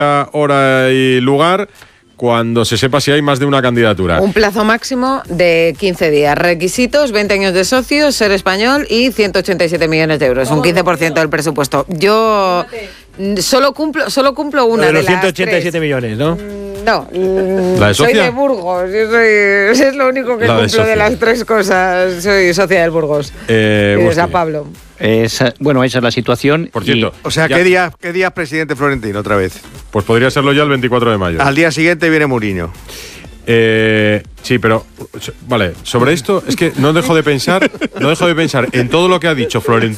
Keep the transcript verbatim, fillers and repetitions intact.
hora y lugar cuando se sepa si hay más de una candidatura. Un plazo máximo de quince días. Requisitos, veinte años de socio, ser español y ciento ochenta y siete millones de euros, un quince por ciento del presupuesto. Yo solo cumplo, solo cumplo una de, de los las ciento ochenta y siete tres. millones, ¿no? No, ¿La de soy socia? de Burgos, yo soy, es lo único que La de cumplo de, socia. las tres cosas. Soy socia del Burgos Eh, y de Gusti. San Pablo. Esa, bueno, esa es la situación. Por cierto, O sea, ya- ¿qué día, ¿qué día es presidente Florentino otra vez? Pues podría serlo ya el veinticuatro de mayo. Al día siguiente viene Mourinho. Eh, sí, pero vale, sobre esto es que no dejo de pensar, no dejo de pensar en todo lo que ha dicho Florentino.